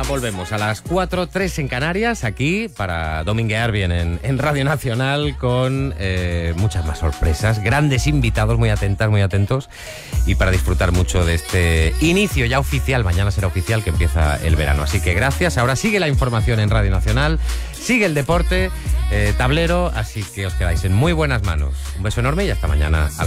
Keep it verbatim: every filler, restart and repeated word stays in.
volvemos a las cuatro, tres en Canarias, aquí para dominguear bien en, en Radio Nacional con eh, muchas más sorpresas, grandes invitados, muy atentas, muy atentos, y para disfrutar mucho de este inicio ya oficial, mañana será oficial que empieza el verano. Así que gracias, ahora sigue la información en Radio Nacional, sigue el deporte, eh, tablero, así que os quedáis en muy buenas manos. Un beso enorme y hasta mañana a las